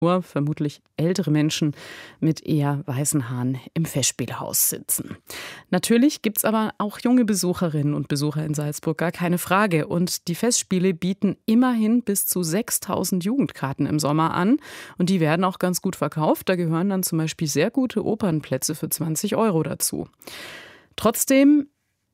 nur vermutlich ältere Menschen mit eher weißen Haaren im Festspielhaus sitzen. Natürlich gibt es aber auch junge Besucherinnen und Besucher in Salzburg, gar keine Frage. Und die Festspiele bieten immerhin bis zu 6.000 Jugendkarten im Sommer an. Und die werden auch ganz gut verkauft. Da gehören dann zum Beispiel sehr gute Opernplätze für 20 € dazu. Trotzdem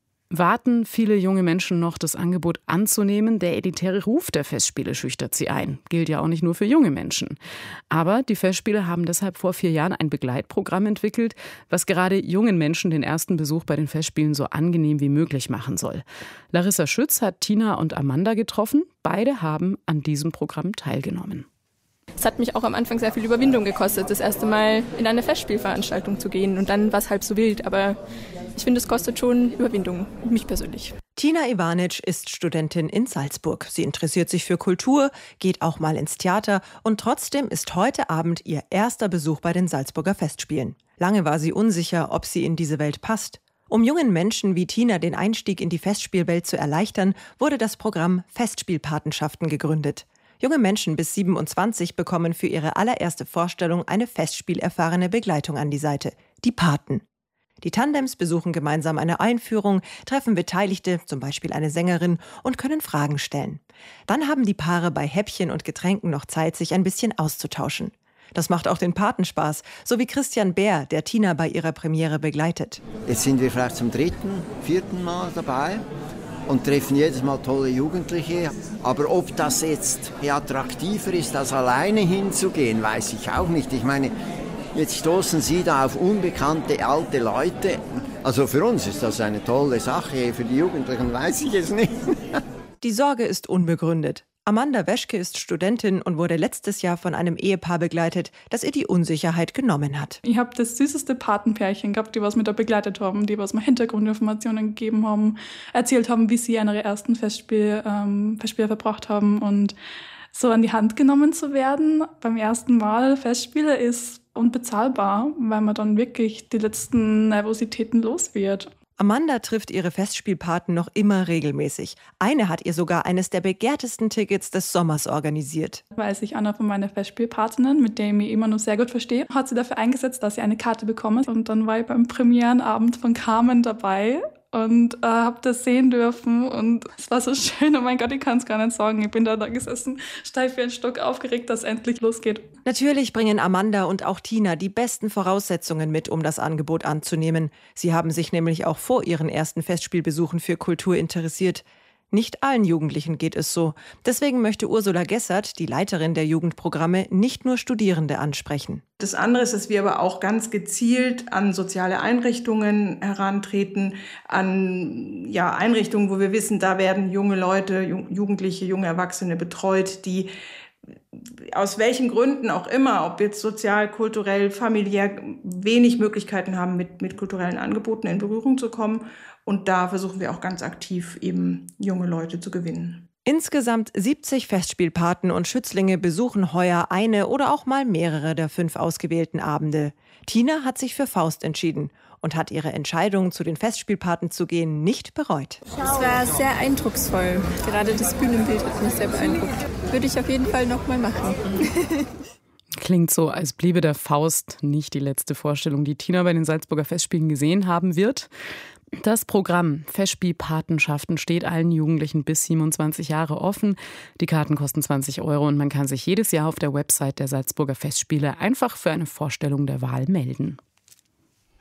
warten viele junge Menschen noch, das Angebot anzunehmen. Der elitäre Ruf der Festspiele schüchtert sie ein. Gilt ja auch nicht nur für junge Menschen. Aber die Festspiele haben deshalb vor 4 Jahren ein Begleitprogramm entwickelt, was gerade jungen Menschen den ersten Besuch bei den Festspielen so angenehm wie möglich machen soll. Larissa Schütz hat Tina und Amanda getroffen. Beide haben an diesem Programm teilgenommen. Es hat mich auch am Anfang sehr viel Überwindung gekostet, das erste Mal in eine Festspielveranstaltung zu gehen. Und dann war es halb so wild. Aber ich finde, es kostet schon Überwindung, mich persönlich. Tina Ivanic ist Studentin in Salzburg. Sie interessiert sich für Kultur, geht auch mal ins Theater und trotzdem ist heute Abend ihr erster Besuch bei den Salzburger Festspielen. Lange war sie unsicher, ob sie in diese Welt passt. Um jungen Menschen wie Tina den Einstieg in die Festspielwelt zu erleichtern, wurde das Programm Festspielpatenschaften gegründet. Junge Menschen bis 27 bekommen für ihre allererste Vorstellung eine festspielerfahrene Begleitung an die Seite, die Paten. Die Tandems besuchen gemeinsam eine Einführung, treffen Beteiligte, zum Beispiel eine Sängerin, und können Fragen stellen. Dann haben die Paare bei Häppchen und Getränken noch Zeit, sich ein bisschen auszutauschen. Das macht auch den Paten Spaß, so wie Christian Bär, der Tina bei ihrer Premiere begleitet. Jetzt sind wir vielleicht zum 3., 4. Mal dabei und treffen jedes Mal tolle Jugendliche. Aber ob das jetzt attraktiver ist, als alleine hinzugehen, weiß ich auch nicht. Ich meine, jetzt stoßen Sie da auf unbekannte alte Leute. Also für uns ist das eine tolle Sache, für die Jugendlichen weiß ich es nicht. Die Sorge ist unbegründet. Amanda Weschke ist Studentin und wurde letztes Jahr von einem Ehepaar begleitet, das ihr die Unsicherheit genommen hat. Ich habe das süßeste Patenpärchen gehabt, die was mit da begleitet haben, die was mir Hintergrundinformationen gegeben haben, erzählt haben, wie sie an ihre ersten Festspiele verbracht haben. Und so an die Hand genommen zu werden beim ersten Mal Festspiele ist unbezahlbar, weil man dann wirklich die letzten Nervositäten los wird. Amanda trifft ihre Festspielpaten noch immer regelmäßig. Eine hat ihr sogar eines der begehrtesten Tickets des Sommers organisiert. Weil sich einer von meinen Festspielpatinnen, mit der ich mich immer noch sehr gut verstehe, hat sie dafür eingesetzt, dass sie eine Karte bekomme. Und dann war ich beim Premierenabend von Carmen dabei und habe das sehen dürfen und es war so schön. Oh mein Gott, ich kann es gar nicht sagen. Ich bin da gesessen, steif wie ein Stock, aufgeregt, dass es endlich losgeht. Natürlich bringen Amanda und auch Tina die besten Voraussetzungen mit, um das Angebot anzunehmen. Sie haben sich nämlich auch vor ihren ersten Festspielbesuchen für Kultur interessiert. Nicht allen Jugendlichen geht es so. Deswegen möchte Ursula Gessert, die Leiterin der Jugendprogramme, nicht nur Studierende ansprechen. Das andere ist, dass wir aber auch ganz gezielt an soziale Einrichtungen herantreten, an Einrichtungen, wo wir wissen, da werden junge Leute, Jugendliche, junge Erwachsene betreut, die aus welchen Gründen auch immer, ob jetzt sozial, kulturell, familiär, wenig Möglichkeiten haben, mit kulturellen Angeboten in Berührung zu kommen. Und da versuchen wir auch ganz aktiv eben junge Leute zu gewinnen. Insgesamt 70 Festspielpaten und Schützlinge besuchen heuer eine oder auch mal mehrere der 5 ausgewählten Abende. Tina hat sich für Faust entschieden und hat ihre Entscheidung, zu den Festspielpaten zu gehen, nicht bereut. Es war sehr eindrucksvoll. Gerade das Bühnenbild hat mich sehr beeindruckt. Würde ich auf jeden Fall nochmal machen. Klingt so, als bliebe der Faust nicht die letzte Vorstellung, die Tina bei den Salzburger Festspielen gesehen haben wird. Das Programm Festspielpatenschaften steht allen Jugendlichen bis 27 Jahre offen. Die Karten kosten 20 € und man kann sich jedes Jahr auf der Website der Salzburger Festspiele einfach für eine Vorstellung der Wahl melden.